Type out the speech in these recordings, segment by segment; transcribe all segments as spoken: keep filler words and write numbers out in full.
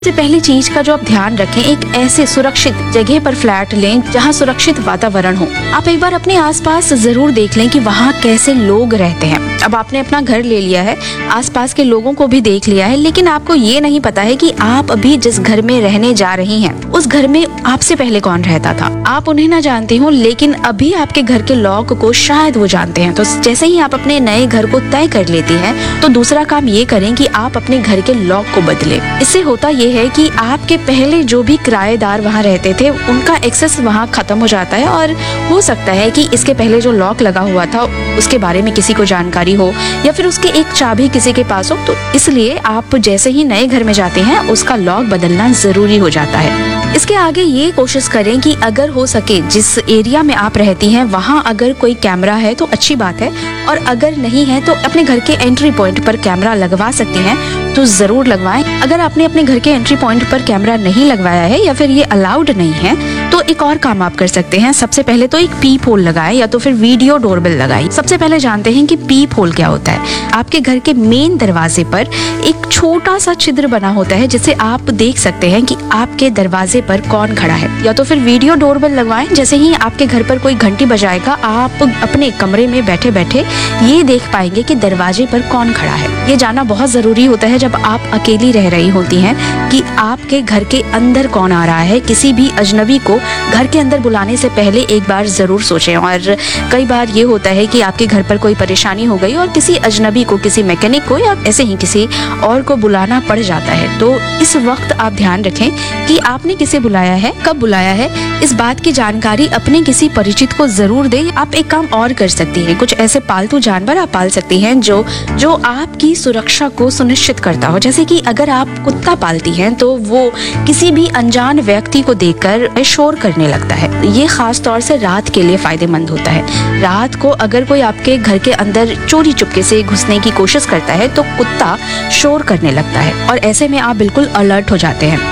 सबसे पहली चीज का जो आप ध्यान रखें, एक ऐसे सुरक्षित जगह पर फ्लैट लें जहां सुरक्षित वातावरण हो। आप एक बार अपने आसपास जरूर देख लें कि वहां कैसे लोग रहते हैं। अब आपने अपना घर ले लिया है, आसपास के लोगों को भी देख लिया है, लेकिन आपको ये नहीं पता है कि आप अभी जिस घर में रहने जा रही हैं उस घर में आपसे पहले कौन रहता था। आप उन्हें ना जानती हो, लेकिन अभी आपके घर के लॉक को शायद वो जानते हैं। तो जैसे ही आप अपने नए घर को तय कर लेती हैं, तो दूसरा काम ये करें कि आप अपने घर के लॉक को बदलें। इससे होता ये है कि आपके पहले जो भी किराएदार वहाँ रहते थे उनका एक्सेस वहाँ खत्म हो जाता है, और हो सकता है कि इसके पहले जो लॉक लगा हुआ था उसके बारे में किसी को जानकारी हो या फिर उसके एक चाबी किसी के पास हो। तो इसलिए आप जैसे ही नए घर में जाते हैं उसका लॉक बदलना जरूरी हो जाता है। इसके आगे ये कोशिश करें कि अगर हो सके जिस एरिया में आप रहती हैं वहाँ अगर कोई कैमरा है तो अच्छी बात है, और अगर नहीं है तो अपने घर के एंट्री पॉइंट पर कैमरा लगवा सकते हैं तो जरूर लगवाएं। अगर आपने अपने घर के एंट्री पॉइंट पर कैमरा नहीं लगवाया है या फिर ये अलाउड नहीं है तो एक और काम आप कर सकते हैं। सबसे पहले तो एक पीप होल लगाएं या तो फिर वीडियो डोरबेल लगाएं। सबसे पहले जानते हैं कि पीप होल क्या होता है। आपके घर के मेन दरवाजे पर एक छोटा सा छिद्र बना होता है जिससे आप देख सकते हैं कि आपके दरवाजे पर कौन खड़ा है। या तो फिर वीडियो डोरबेल लगवाएं। जैसे ही आपके घर पर कोई घंटी बजाएगा आप अपने कमरे में बैठे बैठे ये देख पाएंगे कि दरवाजे पर कौन खड़ा है। ये जानना बहुत जरूरी होता है जब आप अकेली रह रही होती हैं कि आपके घर के अंदर कौन आ रहा है। किसी भी अजनबी को घर के अंदर बुलाने से पहले एक बार जरूर सोचें। और कई बार ये होता है कि आपके घर पर कोई परेशानी हो गई और किसी अजनबी को, किसी मैकेनिक को या ऐसे ही किसी और को बुलाना पड़ जाता है, तो इस वक्त आप ध्यान रखें कि आपने किसे बुलाया है, कब बुलाया है। इस बात की जानकारी अपने किसी परिचित को जरूर दें। आप एक काम और कर सकती हैं, कुछ ऐसे पालतू जानवर आप पाल सकती हैं जो जो आपकी सुरक्षा को सुनिश्चित करता हो। जैसे कि अगर आप कुत्ता पालती हैं तो वो किसी भी अनजान व्यक्ति को देखकर शोर करने लगता है। ये खास तौर से रात के लिए फायदेमंद होता है। रात को अगर कोई आपके घर के अंदर चोरी चुपके से घुसने की कोशिश करता है तो कुत्ता शोर करने लगता है, और ऐसे में आप बिल्कुल अलर्ट हो जाते हैं।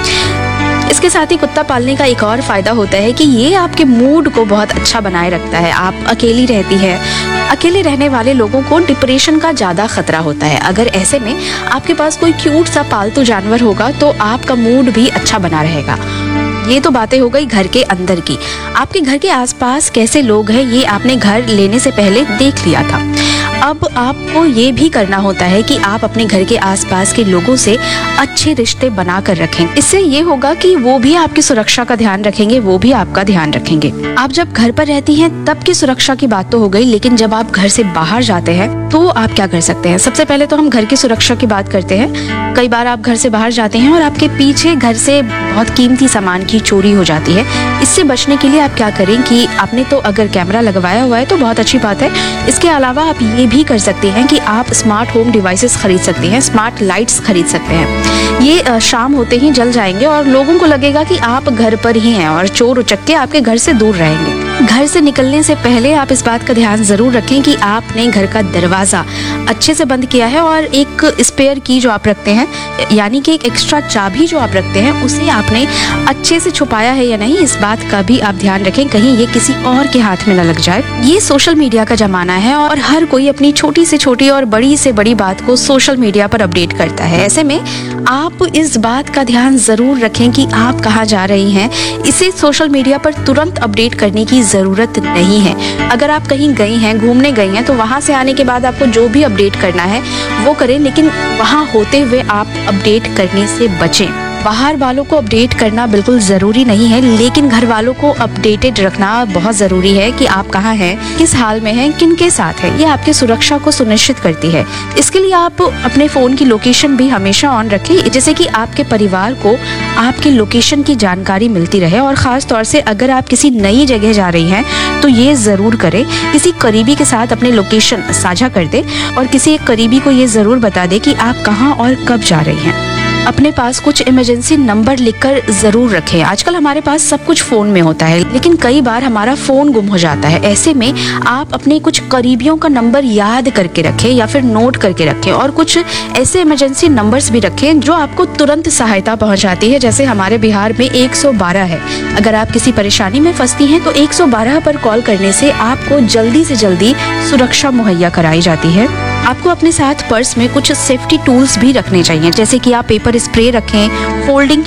इसके साथ ही कुत्ता पालने का एक और फायदा होता है कि ये आपके मूड को बहुत अच्छा बनाए रखता है। आप अकेली रहती है, अकेले रहने वाले लोगों को डिप्रेशन का ज्यादा खतरा होता है। अगर ऐसे में आपके पास कोई क्यूट सा पालतू जानवर होगा तो आपका मूड भी अच्छा बना रहेगा। ये तो बातें हो गई घर के अंदर की। आपके घर के आसपास कैसे लोग हैं ये आपने घर लेने से पहले देख लिया था। अब आपको ये भी करना होता है कि आप अपने घर के आसपास के लोगों से अच्छे रिश्ते बना कर रखें। इससे ये होगा कि वो भी आपकी सुरक्षा का ध्यान रखेंगे, वो भी आपका ध्यान रखेंगे। आप जब घर पर रहती हैं तब की सुरक्षा की बात तो हो गई, लेकिन जब आप घर से बाहर जाते हैं तो आप क्या कर सकते हैं। सबसे पहले तो हम घर की सुरक्षा की बात करते हैं। कई बार आप घर से बाहर जाते हैं और आपके पीछे घर से बहुत कीमती सामान की चोरी हो जाती है। इससे बचने के लिए आप क्या करें कि आपने तो अगर कैमरा लगवाया हुआ है तो बहुत अच्छी बात है। इसके अलावा आप ये भी कर सकते हैं कि आप स्मार्ट होम डिवाइसेस खरीद सकते हैं, स्मार्ट लाइट्स खरीद सकते हैं। ये शाम होते ही जल जाएंगे और लोगों को लगेगा कि आप घर पर ही हैं, और चोर उचक्के आपके घर से दूर रहेंगे। घर से निकलने से पहले आप इस बात का ध्यान जरूर रखें कि आपने घर का दरवाजा अच्छे से बंद किया है, और एक स्पेयर की जो आप रखते हैं, यानी कि एक एक्स्ट्रा चाबी जो आप रखते हैं, उसे आपने अच्छे से छुपाया है या नहीं, इस बात का भी आप ध्यान रखें, कहीं ये किसी और के हाथ में न लग जाए। ये सोशल मीडिया का जमाना है और हर कोई अपनी छोटी से छोटी और बड़ी से बड़ी बात को सोशल मीडिया पर अपडेट करता है। ऐसे में आप इस बात का ध्यान जरूर रखें कि आप कहाँ जा रही हैं। इसे सोशल मीडिया पर तुरंत अपडेट करने की जरूरत नहीं है। अगर आप कहीं गई हैं, घूमने गई हैं, तो वहां से आने के बाद आपको जो भी अपडेट करना है वो करें, लेकिन वहां होते हुए आप अपडेट करने से बचें। बाहर वालों को अपडेट करना बिल्कुल जरूरी नहीं है, लेकिन घर वालों को अपडेटेड रखना बहुत जरूरी है कि आप कहाँ हैं, किस हाल में हैं, किन के साथ हैं। ये आपकी सुरक्षा को सुनिश्चित करती है। इसके लिए आप अपने फोन की लोकेशन भी हमेशा ऑन रखें, जिससे कि आपके परिवार को आपकी लोकेशन की जानकारी मिलती रहे। और खास तौर से अगर आप किसी नई जगह जा रही हैं तो ये जरूर करें, किसी करीबी के साथ अपने लोकेशन साझा कर दे, और किसी एक करीबी को ये जरूर बता दे कि आप कहाँ और कब जा रही हैं। अपने पास कुछ इमरजेंसी नंबर लिखकर जरूर रखें। आजकल हमारे पास सब कुछ फोन में होता है, लेकिन कई बार हमारा फोन गुम हो जाता है। ऐसे में आप अपने कुछ करीबियों का नंबर याद करके रखें या फिर नोट करके रखें, और कुछ ऐसे इमरजेंसी नंबर्स भी रखें जो आपको तुरंत सहायता पहुंचाती है। जैसे हमारे बिहार में एक सौ बारह है। अगर आप किसी परेशानी में फंसती हैं तो एक सौ बारह पर कॉल करने से आपको जल्दी से जल्दी सुरक्षा मुहैया कराई जाती है। आपको अपने साथ पर्स में कुछ सेफ्टी टूल्स भी रखने चाहिए, जैसे कि आप पेपर स्प्रे रखें, फोल्डिंग